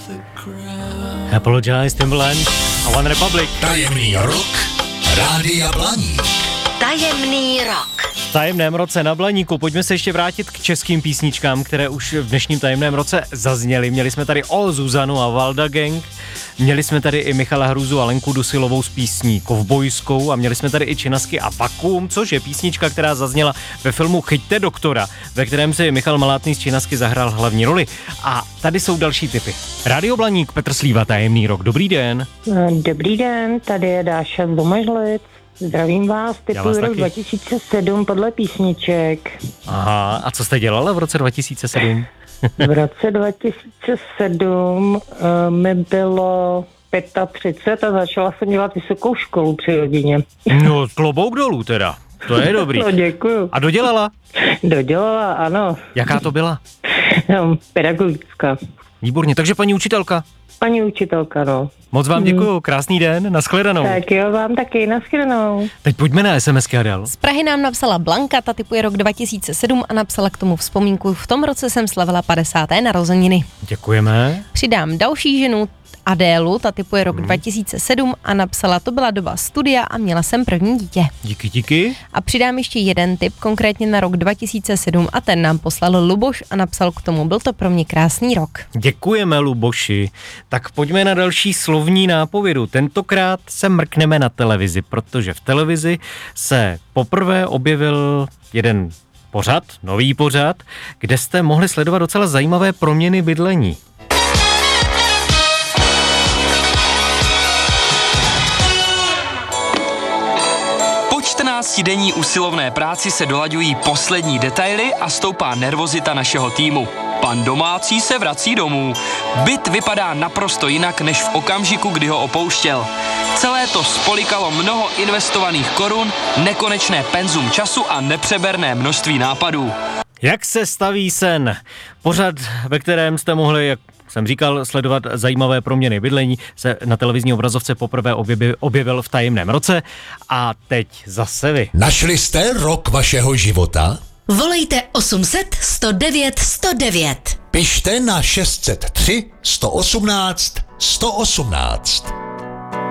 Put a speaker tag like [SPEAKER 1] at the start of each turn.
[SPEAKER 1] Apologize, Timbaland a One Republic.
[SPEAKER 2] Tajemný rok Rádia Blaník.
[SPEAKER 3] Tajemný rok.
[SPEAKER 1] V tajemném roce na Blaníku pojďme se ještě vrátit k českým písničkám, které už v dnešním tajemném roce zazněly. Měli jsme tady Zuzanu a Valda Gang, měli jsme tady i Michala Hruzu a Lenku Dusilovou s písní Kovbojskou a měli jsme tady i Činasky a Vakuum, což je písnička, která zazněla ve filmu Chyťte doktora, ve kterém si Michal Malátný z Činasky zahrál hlavní roli. A tady jsou další tipy. Rádio Blaník, Petr Slíva, tajemný rok. Dobrý den.
[SPEAKER 4] Dobrý den, tady je Dáša z Domažlic. Zdravím vás, typuji rok 2007 podle písniček.
[SPEAKER 1] Aha, a co jste dělala v roce 2007?
[SPEAKER 4] V roce 2007 mi bylo 35 a začala jsem dělat vysokou školu při rodině.
[SPEAKER 1] No, klobouk dolů teda, to je dobrý.
[SPEAKER 4] No, děkuju.
[SPEAKER 1] A dodělala?
[SPEAKER 4] Dodělala, ano.
[SPEAKER 1] Jaká to byla?
[SPEAKER 4] Pedagogická.
[SPEAKER 1] Výborně, takže paní učitelka.
[SPEAKER 4] Paní učitelka, no.
[SPEAKER 1] Moc vám děkuju, krásný den, nashledanou.
[SPEAKER 4] Tak jo, vám taky, nashledanou.
[SPEAKER 1] Teď pojďme na SMSky, Adel.
[SPEAKER 5] Z Prahy nám napsala Blanka, ta typuje rok 2007 a napsala k tomu vzpomínku: v tom roce jsem slavila 50. narozeniny.
[SPEAKER 1] Děkujeme.
[SPEAKER 5] Přidám další ženu, Adélu, ta typuje rok 2007 a napsala: to byla doba studia a měla jsem první dítě.
[SPEAKER 1] Díky.
[SPEAKER 5] A přidám ještě jeden tip, konkrétně na rok 2007 a ten nám poslal Luboš a napsal k tomu: byl to pro mě krásný rok.
[SPEAKER 1] Děkujeme, Luboši. Tak pojďme na další slovní nápovědu. Tentokrát se mrkneme na televizi, protože v televizi se poprvé objevil jeden pořad, nový pořad, kde jste mohli sledovat docela zajímavé proměny bydlení.
[SPEAKER 6] Po 14denní usilovné práci se dolaďují poslední detaily a stoupá nervozita našeho týmu. Pan domácí se vrací domů. Byt vypadá naprosto jinak než v okamžiku, kdy ho opouštěl. Celé to spolikalo mnoho investovaných korun, nekonečné penzum času a nepřeberné množství nápadů.
[SPEAKER 1] Jak se staví sen? Pořad, ve kterém jste mohli, jak jsem říkal, sledovat zajímavé proměny bydlení, se na televizní obrazovce poprvé objevil v tajemném roce. A teď zase vy.
[SPEAKER 2] Našli jste rok vašeho života?
[SPEAKER 3] Volejte 800 109 109.
[SPEAKER 2] Pište na 603 118 118.